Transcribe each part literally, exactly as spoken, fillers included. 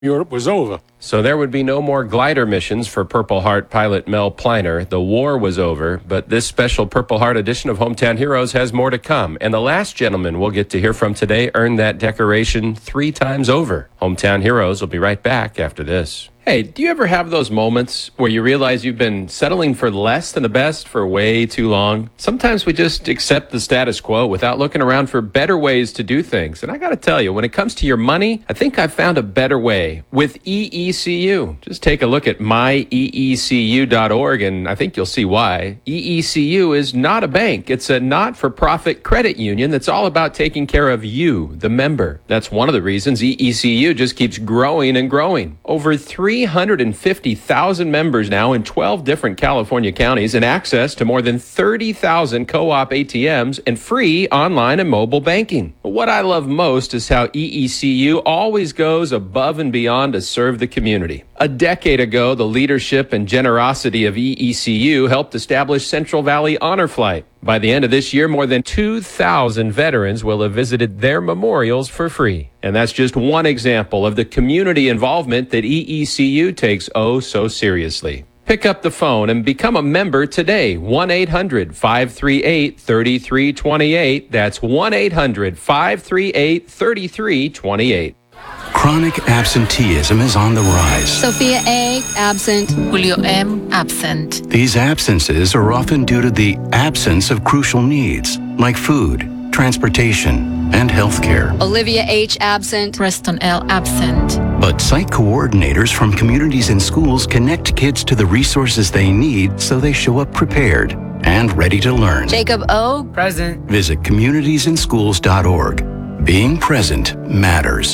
Europe was over. So there would be no more glider missions for Purple Heart pilot Mel Pliner. The war was over, but this special Purple Heart edition of Hometown Heroes has more to come. And the last gentleman we'll get to hear from today earned that decoration three times over. Hometown Heroes will be right back after this. Hey, do you ever have those moments where you realize you've been settling for less than the best for way too long? Sometimes we just accept the status quo without looking around for better ways to do things. And I got to tell you, when it comes to your money, I think I've found a better way with E E C U. Just take a look at my E E C U dot org and I think you'll see why. E E C U is not a bank. It's a not-for-profit credit union that's all about taking care of you, the member. That's one of the reasons E E C U just keeps growing and growing. Over three hundred fifty thousand members now in twelve different California counties and access to more than thirty thousand co-op A T Ms and free online and mobile banking. What I love most is how E E C U always goes above and beyond to serve the community. A decade ago, the leadership and generosity of E E C U helped establish Central Valley Honor Flight. By the end of this year, more than two thousand veterans will have visited their memorials for free. And that's just one example of the community involvement that E E C U takes oh so seriously. Pick up the phone and become a member today. one eight hundred five three eight three three two eight. That's one eight hundred five three eight three three two eight. Chronic absenteeism is on the rise. Sophia A., absent. Julio M., absent. These absences are often due to the absence of crucial needs, like food, transportation, and health care. Olivia H., absent. Preston L., absent. But site coordinators from communities and schools connect kids to the resources they need so they show up prepared and ready to learn. Jacob O., present. Visit communities in schools dot org. Being present matters.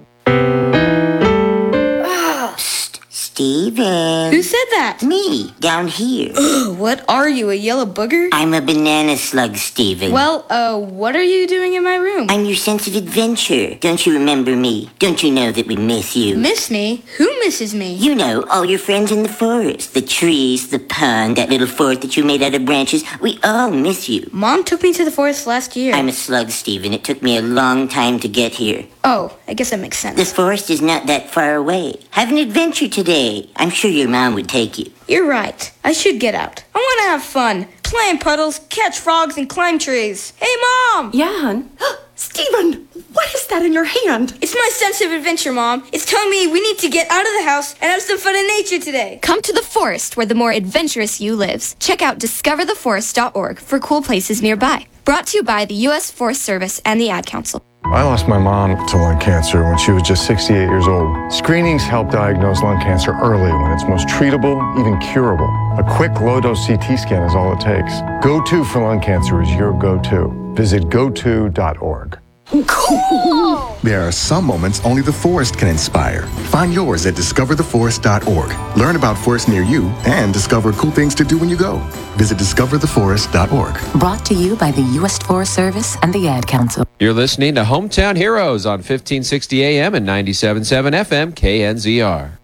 Steven. Who said that? Me, down here. Ugh, what are you, a yellow booger? I'm a banana slug, Steven. Well, uh, what are you doing in my room? I'm your sense of adventure. Don't you remember me? Don't you know that we miss you? Miss me? Who misses me? You know, all your friends in the forest. The trees, the pond, that little fort that you made out of branches. We all miss you. Mom took me to the forest last year. I'm a slug, Steven. It took me a long time to get here. Oh, I guess that makes sense. This forest is not that far away. Have an adventure today. I'm sure your mom would take you. You're right. I should get out. I want to have fun. Play in puddles, catch frogs, and climb trees. Hey, Mom! Yeah, hon? Steven, what is that in your hand? It's my sense of adventure, Mom. It's telling me we need to get out of the house and have some fun in nature today. Come to the forest where the more adventurous you lives. Check out discover the forest dot org for cool places nearby. Brought to you by the U S Forest Service and the Ad Council. I lost my mom to lung cancer when she was just sixty-eight years old. Screenings help diagnose lung cancer early when it's most treatable, even curable. A quick low-dose C T scan is all it takes. Go To for lung cancer is your go-to. Visit go to dot org. Cool! There are some moments only the forest can inspire. Find yours at discover the forest dot org. Learn about forests near you and discover cool things to do when you go. Visit discover the forest dot org. Brought to you by the U S Forest Service and the Ad Council. You're listening to Hometown Heroes on fifteen sixty A M and ninety-seven point seven F M K N Z R.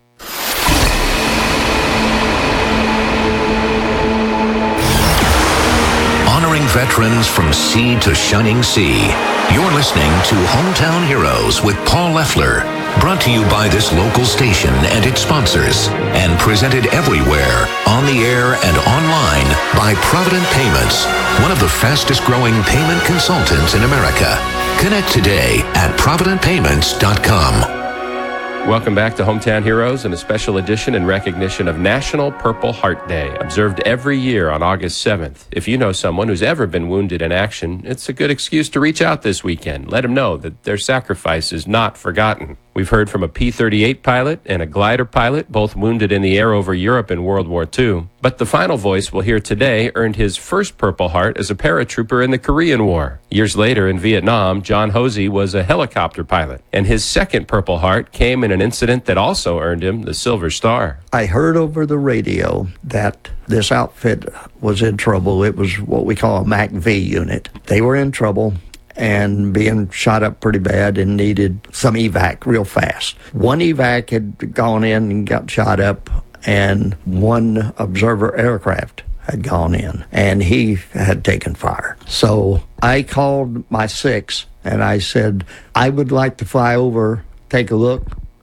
Honoring veterans from sea to shining sea. You're listening to Hometown Heroes with Paul Leffler. Brought to you by this local station and its sponsors. And presented everywhere, on the air and online, by Provident Payments, one of the fastest growing payment consultants in America. Connect today at provident payments dot com. Welcome back to Hometown Heroes and a special edition in recognition of National Purple Heart Day, observed every year on August seventh. If you know someone who's ever been wounded in action, it's a good excuse to reach out this weekend. Let them know that their sacrifice is not forgotten. We've heard from a P thirty-eight pilot and a glider pilot, both wounded in the air over Europe in World War Two. But the final voice we'll hear today earned his first Purple Heart as a paratrooper in the Korean War. Years later in Vietnam, John Hosey was a helicopter pilot, and his second Purple Heart came in an incident that also earned him the Silver Star. I heard over the radio that this outfit was in trouble. It was what we call a M A C V unit. They were in trouble and being shot up pretty bad and needed some evac real fast. One evac had gone in and got shot up, and one observer aircraft had gone in, and he had taken fire. So I called my six, and I said, I would like to fly over, take a look,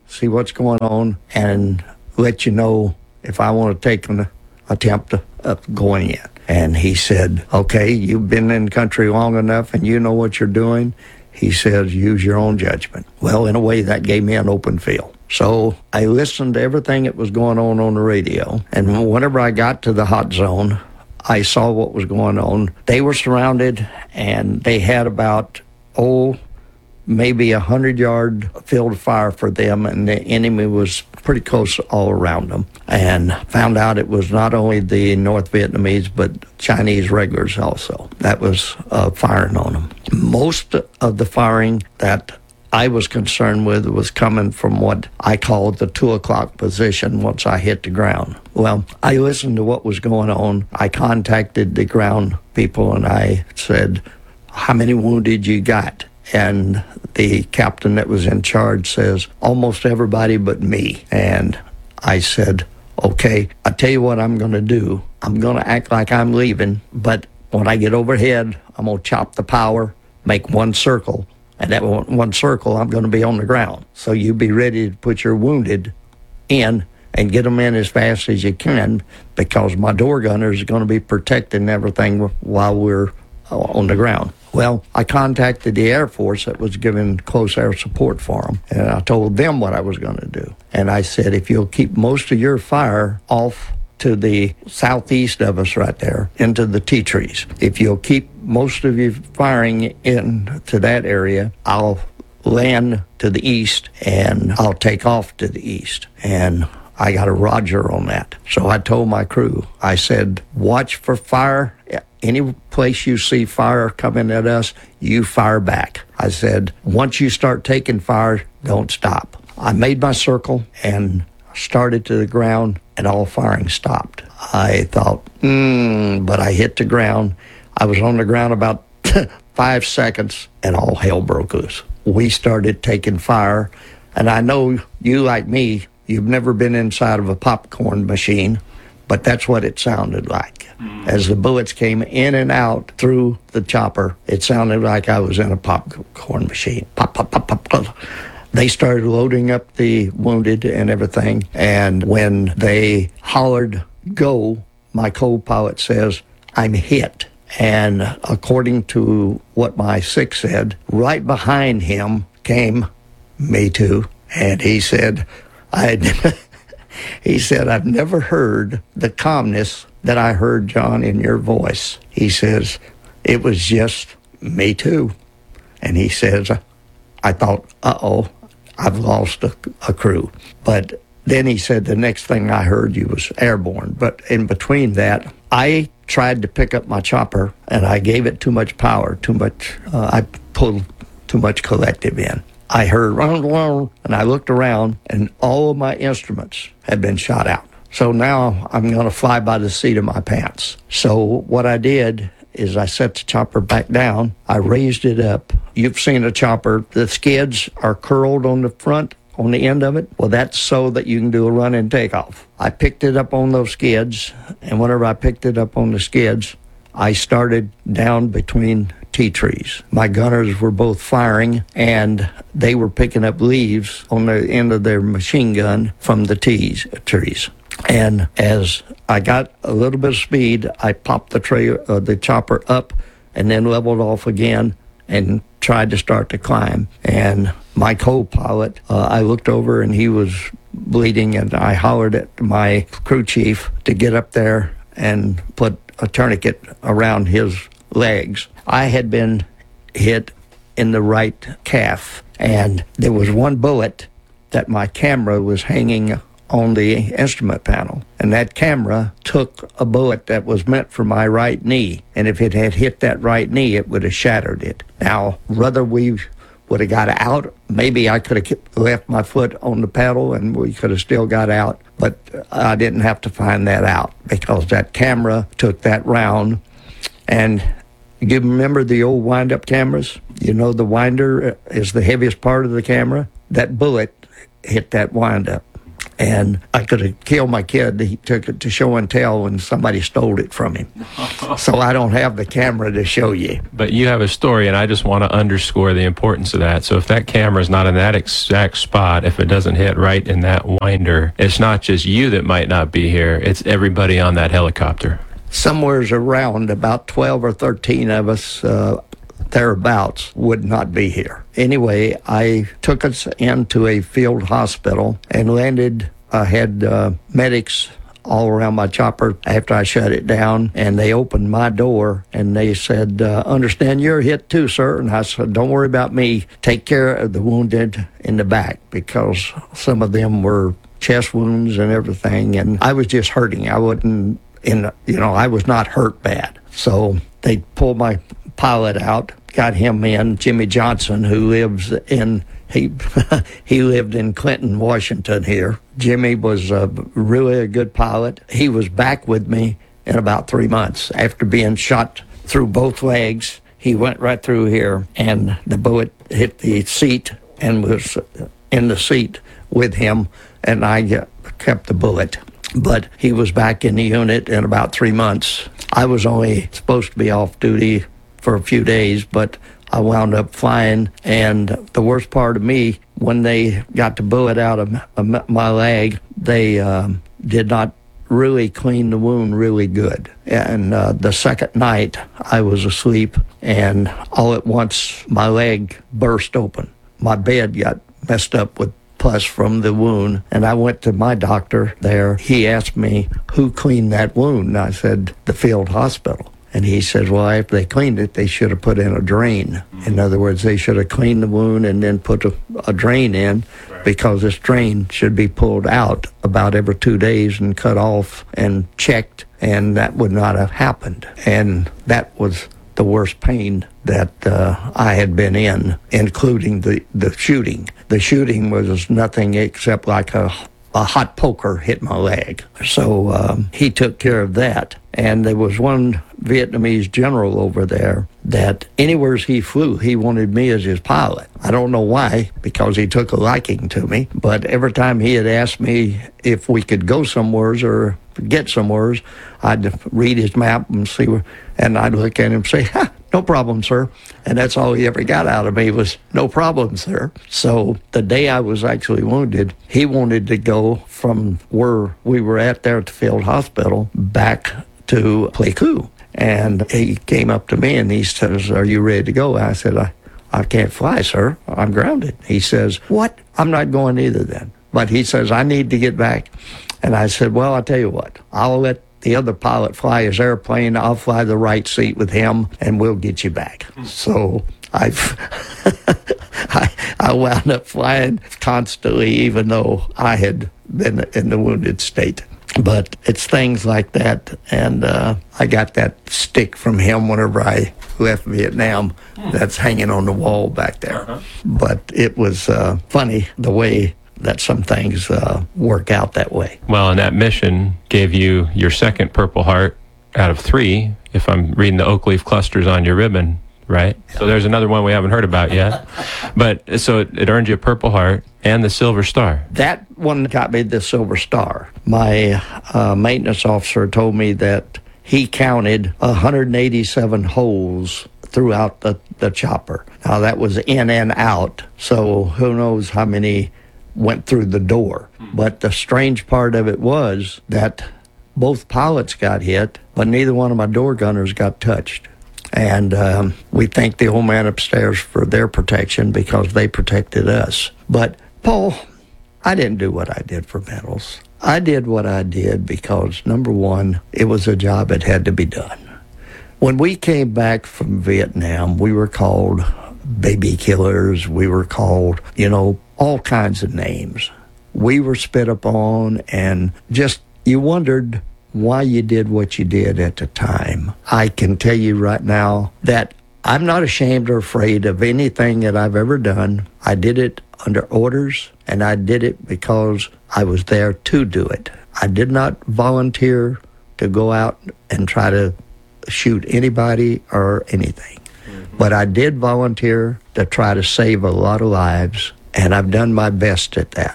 see what's going on, and let you know if I want to take an attempt of going in. And he said, okay, you've been in the country long enough and you know what you're doing. He says, use your own judgment. Well, in a way, that gave me an open field. So I listened to everything that was going on on the radio. And whenever I got to the hot zone, I saw what was going on. They were surrounded, and they had about, oh, maybe a hundred-yard field of fire for them, and the enemy was pretty close all around them. And found out it was not only the North Vietnamese, but Chinese regulars also that was uh, firing on them. Most of the firing that I was concerned with was coming from what I called the two o'clock position once I hit the ground. Well, I listened to what was going on. I contacted the ground people, and I said, how many wounded you got? And the captain that was in charge says, almost everybody but me. And I said, okay, I'll tell you what I'm going to do. I'm going to act like I'm leaving, but when I get overhead, I'm going to chop the power, make one circle, and that one, one circle, I'm going to be on the ground. So you be ready to put your wounded in and get them in as fast as you can, because my door gunners are going to be protecting everything while we're on the ground. Well, I contacted the Air Force that was giving close air support for them, and I told them what I was going to do. And I said, if you'll keep most of your fire off to the southeast of us right there, into the tea trees, if you'll keep most of your firing into that area, I'll land to the east, and I'll take off to the east. And I got a roger on that. So I told my crew, I said, watch for fire. Any place you see fire coming at us, you fire back. I said, once you start taking fire, don't stop. I made my circle and started to the ground, and all firing stopped. I thought, hmm, but I hit the ground. I was on the ground about five seconds, and all hell broke loose. We started taking fire, and I know you, like me, you've never been inside of a popcorn machine, but that's what it sounded like. As the bullets came in and out through the chopper, it sounded like I was in a popcorn machine. Pop, pop, pop, pop, pop. They started loading up the wounded and everything, and when they hollered, go, my co-pilot says, I'm hit. And according to what my six said, right behind him came me too, and he said, I he said, I've never heard the calmness that I heard, John, in your voice. He says, it was just me too. And he says, I thought, uh-oh, I've lost a, a crew. But then he said, the next thing I heard you was airborne. But in between that, I tried to pick up my chopper, and I gave it too much power, too much, uh, I pulled too much collective in. I heard, and I looked around, and all of my instruments had been shot out. So now I'm going to fly by the seat of my pants. So what I did is I set the chopper back down. I raised it up. You've seen a chopper. The skids are curled on the front, on the end of it. Well, that's so that you can do a run and takeoff. I picked it up on those skids, and whenever I picked it up on the skids, I started down between tea trees. My gunners were both firing, and they were picking up leaves on the end of their machine gun from the tees, trees. And as I got a little bit of speed, I popped the tray, uh, the chopper up, and then leveled off again and tried to start to climb. And my co-pilot, uh, I looked over, and he was bleeding, and I hollered at my crew chief to get up there and put a tourniquet around his legs. I had been hit in the right calf, and there was one bullet that my camera was hanging on the instrument panel, and that camera took a bullet that was meant for my right knee, and if it had hit that right knee, it would have shattered it. Now, whether we would have got out, maybe I could have left my foot on the pedal and we could have still got out, but I didn't have to find that out because that camera took that round. And you remember the old wind-up cameras? You know, the winder is the heaviest part of the camera. That bullet hit that wind-up. And I could have killed my kid. He took it to show and tell when somebody stole it from him. So I don't have the camera to show you. But you have a story, and I just want to underscore the importance of that. So if that camera is not in that exact spot, if it doesn't hit right in that winder, it's not just you that might not be here. It's everybody on that helicopter. Somewhere's around about twelve or thirteen of us, uh, thereabouts, would not be here. Anyway, I took us into a field hospital and landed. I had uh, medics all around my chopper after I shut it down, and they opened my door and they said, uh, understand you're hit too, sir. And I said, don't worry about me. Take care of the wounded in the back, because some of them were chest wounds and everything, and I was just hurting. I wasn't in, you know, I was not hurt bad. So they pulled my pilot out, got him in, Jimmy Johnson, who lives in, he he lived in Clinton, Washington here. Jimmy was uh, really a good pilot. He was back with me in about three months. After being shot through both legs, he went right through here, and the bullet hit the seat and was in the seat with him, and I kept the bullet. But he was back in the unit in about three months. I was only supposed to be off duty for a few days, but I wound up flying. And the worst part of me, when they got the bullet out of my leg, they um, did not really clean the wound really good. And uh, the second night, I was asleep, and all at once, my leg burst open. My bed got messed up with pus from the wound, and I went to my doctor there. He asked me, who cleaned that wound? And I said, the field hospital. And he said, well, after they cleaned it, they should have put in a drain. In other words, they should have cleaned the wound and then put a, a drain in, because this drain should be pulled out about every two days and cut off and checked, and that would not have happened. And that was the worst pain that uh, I had been in, including the, the shooting. The shooting was nothing except like a, a hot poker hit my leg. So um, he took care of that. And there was one Vietnamese general over there that anywhere he flew, he wanted me as his pilot. I don't know why, because he took a liking to me. But every time he had asked me if we could go somewheres or get somewheres, I'd read his map and see where, and I'd look at him and say, ha, no problem, sir. And that's all he ever got out of me was, no problem, sir. So the day I was actually wounded, he wanted to go from where we were at there at the field hospital back to Pleiku. And he came up to me and he says, are you ready to go? I said, I, I can't fly, sir. I'm grounded. He says, what? I'm not going either then. But he says, I need to get back. And I said, well, I'll tell you what. I'll let the other pilot fly his airplane. I'll fly the right seat with him, and we'll get you back. So I, I, I wound up flying constantly, even though I had been in the wounded state. But it's things like that, and uh, I got that stick from him whenever I left Vietnam. That's hanging on the wall back there. Uh-huh. But it was uh, funny the way that some things uh, work out that way. Well, and that mission gave you your second Purple Heart out of three, if I'm reading the oak leaf clusters on your ribbon, right? So there's another one we haven't heard about yet. But so it, it earned you a Purple Heart and the Silver Star. That one got me the Silver Star. My uh, maintenance officer told me that he counted one hundred eighty-seven holes throughout the, the chopper. Now that was in and out, so who knows how many went through the door. But the strange part of it was that both pilots got hit, but neither one of my door gunners got touched. And um, we thank the old man upstairs for their protection, because they protected us. But, Paul, I didn't do what I did for medals. I did what I did because, number one, it was a job that had to be done. When we came back from Vietnam, we were called baby killers. We were called, you know, all kinds of names. We were spit upon, and just, you wondered why you did what you did at the time. I can tell you right now that I'm not ashamed or afraid of anything that I've ever done. I did it under orders, and I did it because I was there to do it. I did not volunteer to go out and try to shoot anybody or anything. Mm-hmm. But I did volunteer to try to save a lot of lives, and I've done my best at that.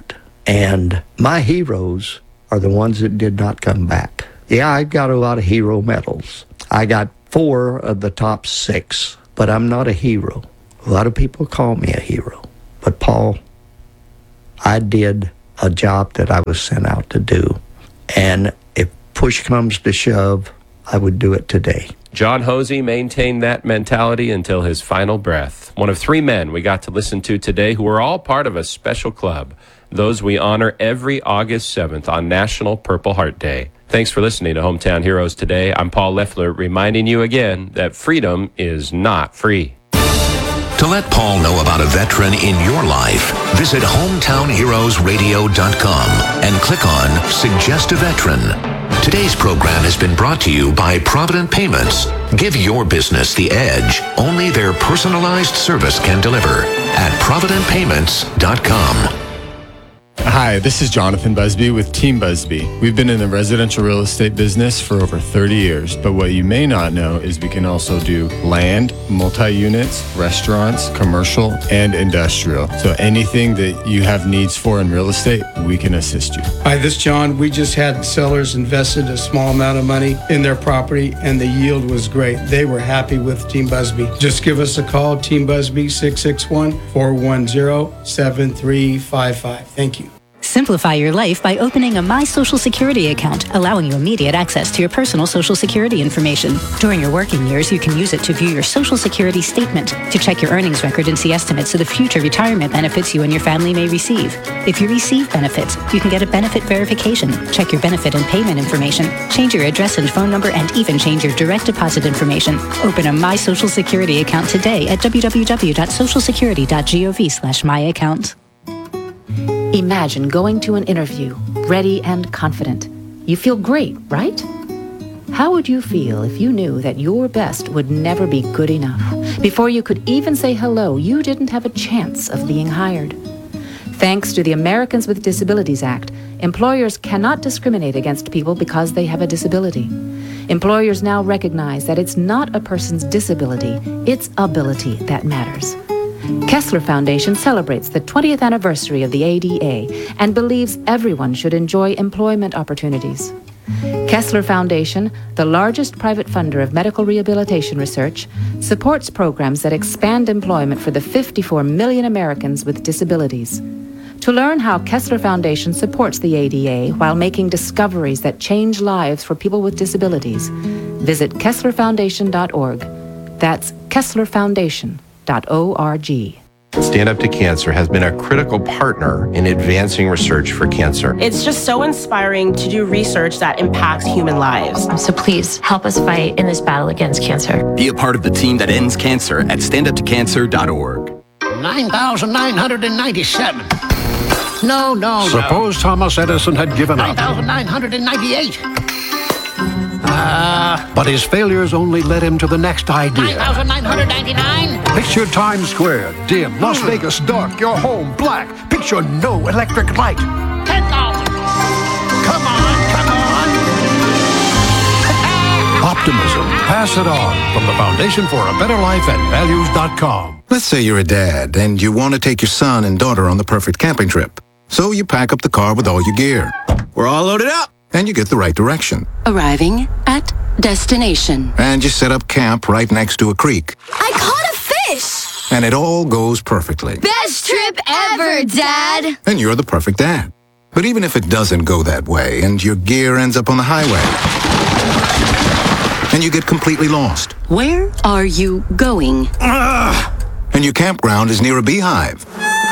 And my heroes are the ones that did not come back. Yeah, I got a lot of hero medals. I got four of the top six, but I'm not a hero. A lot of people call me a hero. But Paul, I did a job that I was sent out to do. And if push comes to shove, I would do it today. John Hosey maintained that mentality until his final breath. One of three men we got to listen to today who are all part of a special club, those we honor every August seventh on National Purple Heart Day. Thanks for listening to Hometown Heroes today. I'm Paul Leffler, reminding you again that freedom is not free. To let Paul know about a veteran in your life, visit hometown heroes radio dot com and click on Suggest a Veteran. Today's program has been brought to you by Provident Payments. Give your business the edge only their personalized service can deliver at provident payments dot com. Hi, this is Jonathan Busby with Team Busby. We've been in the residential real estate business for over thirty years, but what you may not know is we can also do land, multi-units, restaurants, commercial, and industrial. So anything that you have needs for in real estate, we can assist you. Hi, this is John. We just had sellers invested a small amount of money in their property, and the yield was great. They were happy with Team Busby. Just give us a call, Team Busby, six six one, four one zero, seven three five five. Thank you. Simplify your life by opening a My Social Security account, allowing you immediate access to your personal Social Security information. During your working years, you can use it to view your Social Security statement, to check your earnings record and see estimates of the future retirement benefits you and your family may receive. If you receive benefits, you can get a benefit verification, check your benefit and payment information, change your address and phone number, and even change your direct deposit information. Open a My Social Security account today at w w w dot social security dot gov slash my account. Imagine going to an interview, ready and confident. You feel great, right? How would you feel if you knew that your best would never be good enough? Before you could even say hello, you didn't have a chance of being hired. Thanks to the Americans with Disabilities Act, employers cannot discriminate against people because they have a disability. Employers now recognize that it's not a person's disability, it's ability that matters. Kessler Foundation celebrates the twentieth anniversary of the A D A and believes everyone should enjoy employment opportunities. Kessler Foundation, the largest private funder of medical rehabilitation research, supports programs that expand employment for the fifty-four million Americans with disabilities. To learn how Kessler Foundation supports the A D A while making discoveries that change lives for people with disabilities, visit kessler foundation dot org. That's kessler foundation dot org. Stand Up to Cancer has been a critical partner in advancing research for cancer. It's just so inspiring to do research that impacts human lives. So please help us fight in this battle against cancer. Be a part of the team that ends cancer at stand up to cancer dot org. nine thousand nine hundred ninety-seven. No, no, Suppose no. Thomas Edison had given up. nine thousand nine hundred ninety-eight. Uh, but his failures only led him to the next idea. nine thousand nine hundred ninety-nine. Picture Times Square, dim, Las Vegas dark, your home black. Picture no electric light. ten thousand. Come on, come on. Optimism. Pass it on from the Foundation for a Better Life at values dot com. Let's say you're a dad and you want to take your son and daughter on the perfect camping trip. So you pack up the car with all your gear. We're all loaded up. And you get the right direction. Arriving at destination. And you set up camp right next to a creek. I caught a fish! And it all goes perfectly. Best trip ever, Dad! And you're the perfect dad. But even if it doesn't go that way and your gear ends up on the highway and you get completely lost. Where are you going? Ugh. And your campground is near a beehive.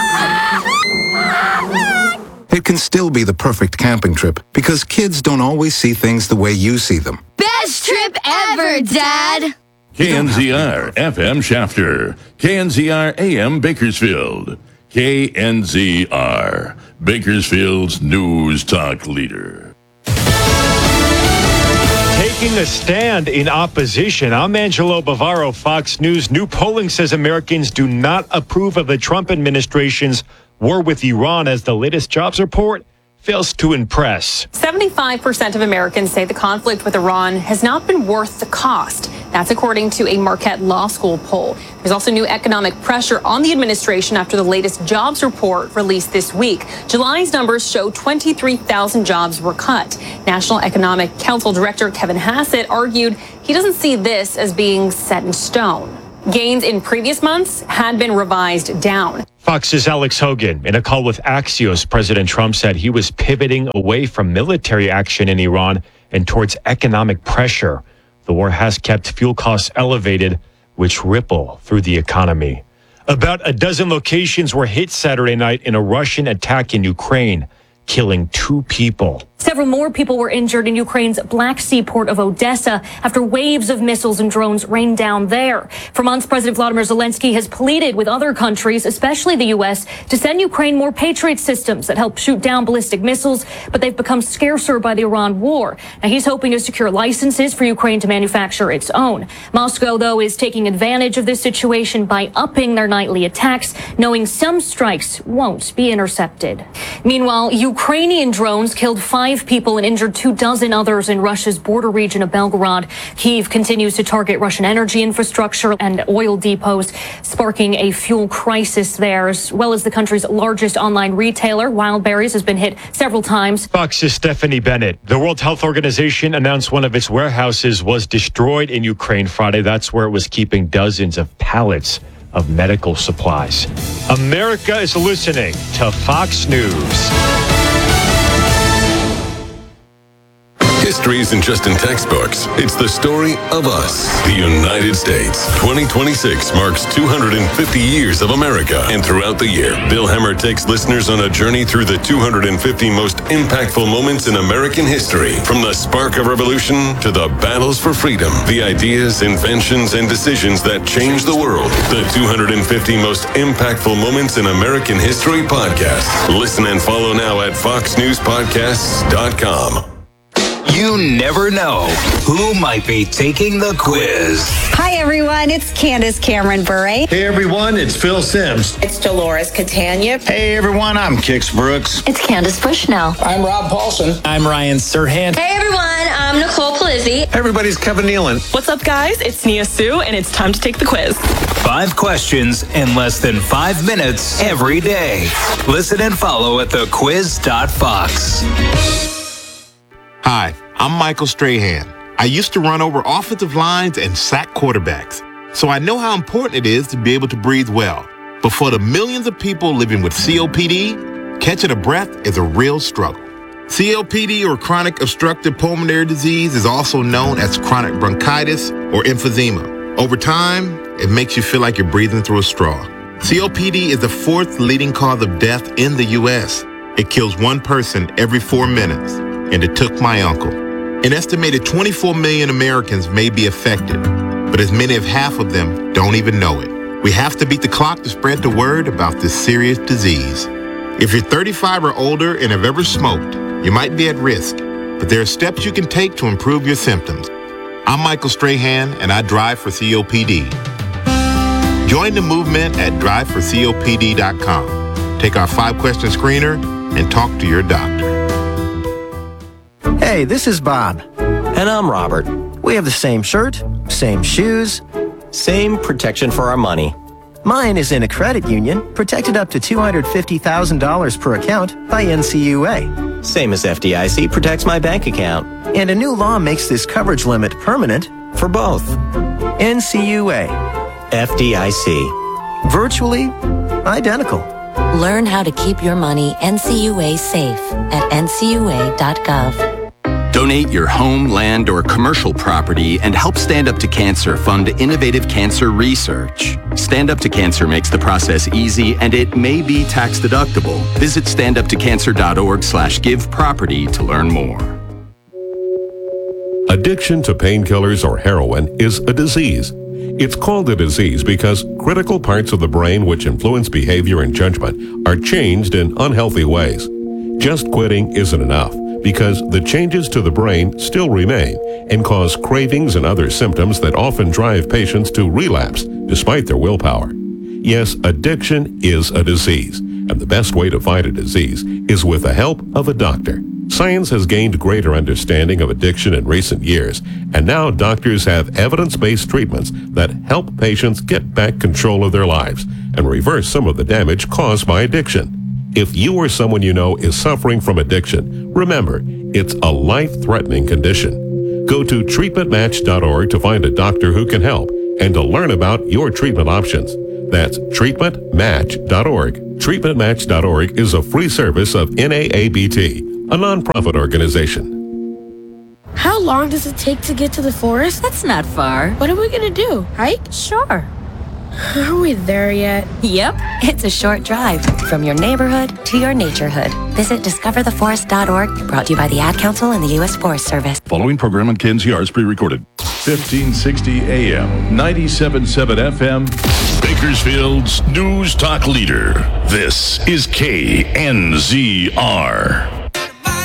It can still be the perfect camping trip because kids don't always see things the way you see them. Best trip ever, Dad! K N Z R F M Shafter, K N Z R A M Bakersfield, K N Z R, Bakersfield's news talk leader. Taking a stand in opposition, I'm Angelo Bavaro, Fox News. New polling says Americans do not approve of the Trump administration's war with Iran as the latest jobs report fails to impress. seventy-five percent of Americans say the conflict with Iran has not been worth the cost. That's according to a Marquette Law School poll. There's also new economic pressure on the administration after the latest jobs report released this week. July's numbers show twenty-three thousand jobs were cut. National Economic Council Director Kevin Hassett argued he doesn't see this as being set in stone. Gains in previous months had been revised down. Fox's Alex Hogan. In a call with Axios, President Trump said he was pivoting away from military action in Iran and towards economic pressure. The war has kept fuel costs elevated, which ripple through the economy. About a dozen locations were hit Saturday night in a Russian attack in Ukraine, killing two people. Several more people were injured in Ukraine's Black Sea port of Odessa after waves of missiles and drones rained down there. For months, President Vladimir Zelensky has pleaded with other countries, especially the U S, to send Ukraine more Patriot systems that help shoot down ballistic missiles, but they've become scarcer by the Iran war. Now, he's hoping to secure licenses for Ukraine to manufacture its own. Moscow, though, is taking advantage of this situation by upping their nightly attacks, knowing some strikes won't be intercepted. Meanwhile, Ukrainian drones killed five people and injured two dozen others in Russia's border region of Belgorod. Kyiv continues to target Russian energy infrastructure and oil depots, sparking a fuel crisis there, as well as the country's largest online retailer, Wildberries, has been hit several times. Fox's Stephanie Bennett. The World Health Organization announced one of its warehouses was destroyed in Ukraine Friday. That's where it was keeping dozens of pallets of medical supplies. America is listening to Fox News. History isn't just in textbooks. It's the story of us, the United States. twenty twenty-six marks two hundred fifty years of America. And throughout the year, Bill Hemmer takes listeners on a journey through the two hundred fifty most impactful moments in American history. From the spark of revolution to the battles for freedom, the ideas, inventions, and decisions that changed the world. The two hundred fifty most impactful moments in American history podcast. Listen and follow now at fox news podcasts dot com. You never know who might be taking the quiz. Hi, everyone. It's Candace Cameron Bure. Hey, everyone. It's Phil Sims. It's Dolores Catania. Hey, everyone. I'm Kix Brooks. It's Candace Bushnell. I'm Rob Paulson. I'm Ryan Serhant. Hey, everyone. I'm Nicole Polizzi. Hey, everybody's Kevin Nealon. What's up, guys? It's Nia Sue, and it's time to take the quiz. Five questions in less than five minutes every day. Listen and follow at the quiz dot fox. Hi, I'm Michael Strahan. I used to run over offensive lines and sack quarterbacks, so I know how important it is to be able to breathe well. But for the millions of people living with C O P D, catching a breath is a real struggle. C O P D, or chronic obstructive pulmonary disease, is also known as chronic bronchitis or emphysema. Over time, it makes you feel like you're breathing through a straw. C O P D is the fourth leading cause of death in the U S. It kills one person every four minutes. And it took my uncle. An estimated twenty-four million Americans may be affected, but as many as half of them don't even know it. We have to beat the clock to spread the word about this serious disease. If you're thirty-five or older and have ever smoked, you might be at risk, but there are steps you can take to improve your symptoms. I'm Michael Strahan, and I drive for C O P D. Join the movement at drive for C O P D dot com. Take our five-question screener and talk to your doctor. Hey, this is Bob. And I'm Robert. We have the same shirt, same shoes, same protection for our money. Mine is in a credit union, protected up to two hundred fifty thousand dollars per account by N C U A. Same as F D I C protects my bank account. And a new law makes this coverage limit permanent for both. N C U A. F D I C. Virtually identical. Learn how to keep your money N C U A safe at N C U A dot gov. Donate your home, land, or commercial property and help Stand Up to Cancer fund innovative cancer research. Stand Up to Cancer makes the process easy, and it may be tax deductible. Visit stand up to cancer dot org slash give property to learn more. Addiction to painkillers or heroin is a disease. It's called a disease because critical parts of the brain which influence behavior and judgment are changed in unhealthy ways. Just quitting isn't enough, because the changes to the brain still remain and cause cravings and other symptoms that often drive patients to relapse despite their willpower. Yes, addiction is a disease, and the best way to fight a disease is with the help of a doctor. Science has gained greater understanding of addiction in recent years, and now doctors have evidence-based treatments that help patients get back control of their lives and reverse some of the damage caused by addiction. If you or someone you know is suffering from addiction, remember, it's a life-threatening condition. Go to treatment match dot org to find a doctor who can help and to learn about your treatment options. That's treatment match dot org. treatment match dot org is a free service of N double A B T, a nonprofit organization. How long does it take to get to the forest? That's not far. What are we gonna do? Hike? Sure. Are we there yet? Yep, it's a short drive from your neighborhood to your naturehood. Visit discover the forest dot org, brought to you by the Ad Council and the U S Forest Service. Following program on K N Z R is pre-recorded. fifteen sixty A M, ninety-seven point seven F M, Bakersfield's News Talk Leader. This is K N Z R.